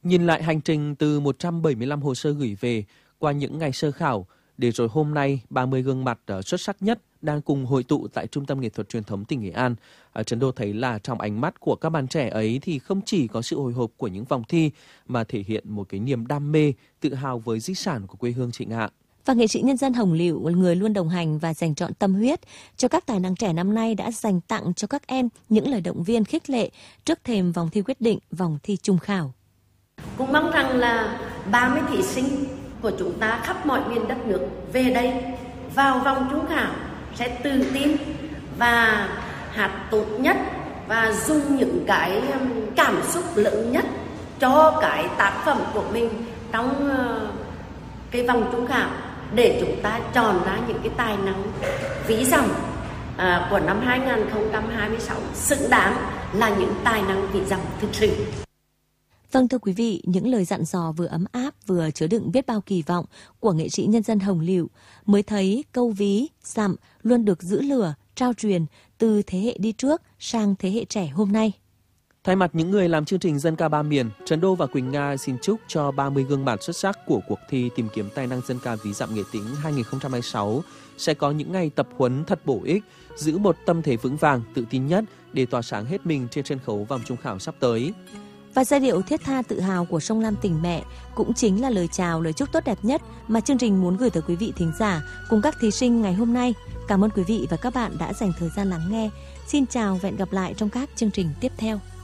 Nhìn lại hành trình từ 175 hồ sơ gửi về qua những ngày sơ khảo, để rồi hôm nay 30 gương mặt xuất sắc nhất đang cùng hội tụ tại Trung tâm Nghệ thuật Truyền thống tỉnh Nghệ An. Trấn Đô thấy là trong ánh mắt của các bạn trẻ ấy thì không chỉ có sự hồi hộp của những vòng thi mà thể hiện một cái niềm đam mê, tự hào với di sản của quê hương Trịnh Hạ. Và nghệ sĩ nhân dân Hồng Lựu, người luôn đồng hành và dành trọn tâm huyết cho các tài năng trẻ năm nay đã dành tặng cho các em những lời động viên khích lệ trước thềm vòng thi quyết định, vòng thi trung khảo. Cũng mong rằng là 30 thí sinh của chúng ta khắp mọi miền đất nước về đây vào vòng trung khảo sẽ tự tin và hát tốt nhất và dùng những cái cảm xúc lớn nhất cho cái tác phẩm của mình trong cái vòng trung khảo để chúng ta chọn ra những cái tài năng ví dặm của năm 2026 xứng đáng là những tài năng ví dặm thực sự. Vâng, thưa quý vị, những lời dặn dò vừa ấm áp vừa chứa đựng biết bao kỳ vọng của nghệ sĩ nhân dân Hồng Lựu mới thấy câu ví dặm luôn được giữ lửa, trao truyền từ thế hệ đi trước sang thế hệ trẻ hôm nay. Thay mặt những người làm chương trình Dân ca ba miền, Trấn Đô và Quỳnh Nga xin chúc cho 30 gương mặt xuất sắc của cuộc thi tìm kiếm tài năng dân ca ví dặm Nghệ Tĩnh 2026 sẽ có những ngày tập huấn thật bổ ích, giữ một tâm thế vững vàng, tự tin nhất để tỏa sáng hết mình trên sân khấu vòng trung khảo sắp tới. Và giai điệu thiết tha tự hào của Sông Lam tình mẹ cũng chính là lời chào, lời chúc tốt đẹp nhất mà chương trình muốn gửi tới quý vị thính giả cùng các thí sinh ngày hôm nay. Cảm ơn quý vị và các bạn đã dành thời gian lắng nghe. Xin chào và hẹn gặp lại trong các chương trình tiếp theo.